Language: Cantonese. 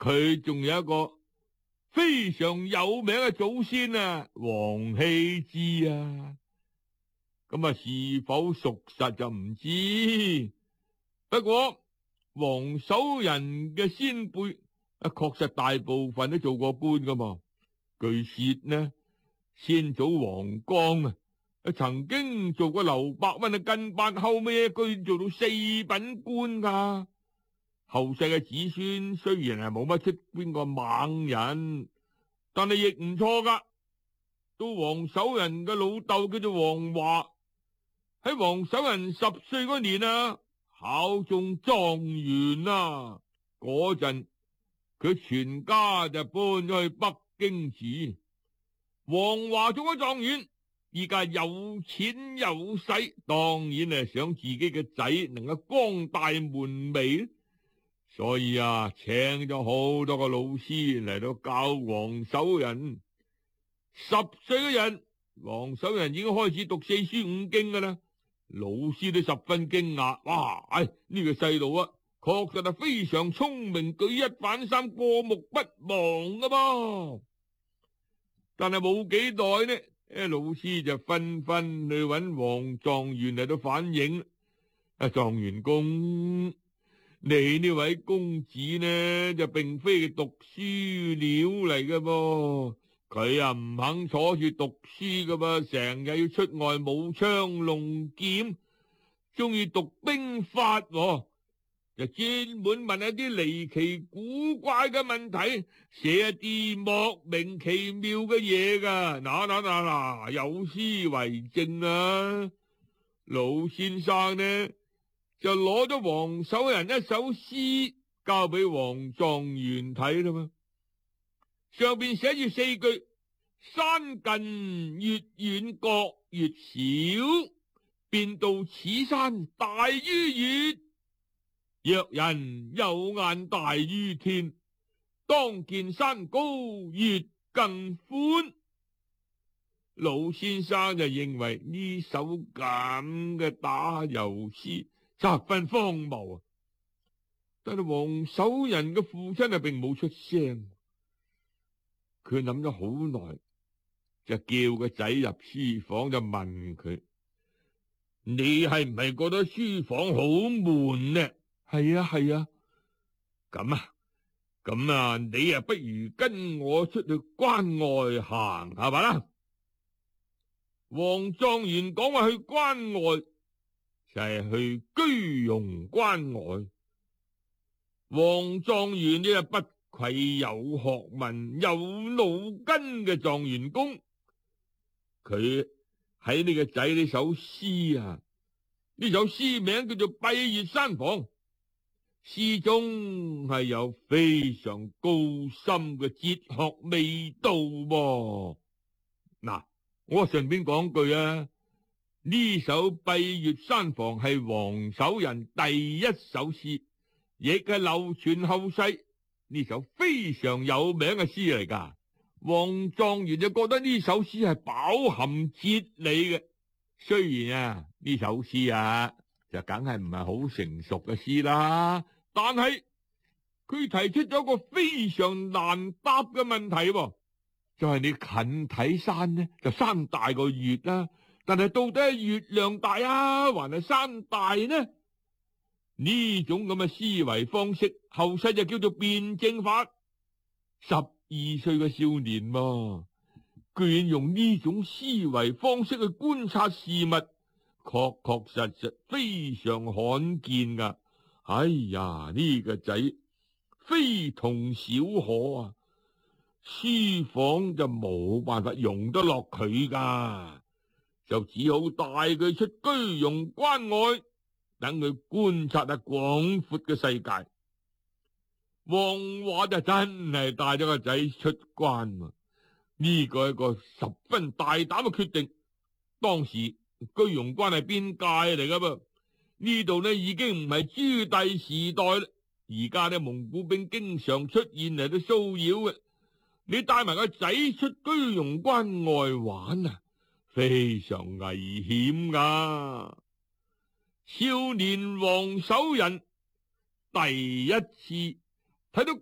佢仲有一個非常有名嘅祖先啊，王羲之啊。咁啊，是否屬實就唔知。不過王守仁嘅先輩啊，確實大部分都做過官噶嘛。據說呢，先祖王剛啊，曾經做過劉伯溫嘅跟班，後尾居然做到四品官噶。後世嘅子孫雖然係冇乜出邊個猛人，但係亦唔錯噶。到王守仁嘅老豆叫做王華，喺王守仁10歲嗰年啊，考中狀元啊。嗰陣佢全家就搬咗去北京住。王華中咗狀元，依家有錢有勢，當然係想自己嘅仔能夠光大門楣，所以啊，請咗好多個老師嚟到教王守仁。10歲嘅人，王守仁已經開始讀四書五經噶啦。老師都十分驚訝，哇！呢個細路啊，確實係非常聰明，舉一反三，過目不忘噶噃。但係冇幾耐呢，老師就紛紛去揾王狀元嚟到反映。狀元公，你呢位公子呢，就並非讀書料嚟噶噃，佢啊唔肯坐住讀書噶噃，成日要出外舞槍弄劍，中意讀兵法喎，就專門問一啲離奇古怪嘅問題，寫一啲莫名其妙嘅嘢噶。嗱，有詩為證啊！老先生呢就攞咗王守仁一首詩交俾王狀元睇啦嘛。上邊寫住4句：山近越遠覺越少，便道此山大於越。若人有眼大於天，當見山高月更寬。老先生就認為呢首咁嘅打油詩十分荒謬啊！但係王守仁嘅父親並冇出聲，佢諗咗好耐，就叫個仔入書房就問佢：你係唔係覺得書房好悶呢？係啊，咁啊，你啊不如跟我出去關外行下啦。王狀元講話去關外，就係去居庸關外。王狀元呢，不愧有學問有腦筋嘅狀元公，佢喺呢個仔呢首詩啊，呢首詩名叫做《閉月山房》，詩中係有非常高深嘅哲學味道噃。嗱，我順便講句啊，呢首《閉月山房》係王守仁第一首詩，亦係流傳後世呢首非常有名嘅詩嚟噶。王狀元就覺得呢首詩係飽含哲理嘅。雖然啊呢首詩啊就梗係唔係好成熟嘅詩啦，但係佢提出咗一個非常難答嘅問題喎，就係你近睇山呢，就山大過月啦，但係到底係月亮大啊，還係山大呢？呢種咁嘅思維方式，後世就叫做辯證法。12歲嘅少年嘛，居然用呢種思維方式去觀察事物，確確實實非常罕見噶。哎呀，呢個仔非同小可啊！書房就冇辦法容得落佢噶，就只好帶佢出居庸關外，等佢觀察下廣闊嘅世界。王華就真係帶咗個仔出關，呢個係一個十分大膽嘅決定。當時居庸關係邊界嚟噶噃，呢度呢已經唔係朱棣時代啦，而家呢蒙古兵經常出現嚟到騷擾嘅。你帶埋個仔出居庸關外玩啊，非常危險噶。少年王守仁第一次睇到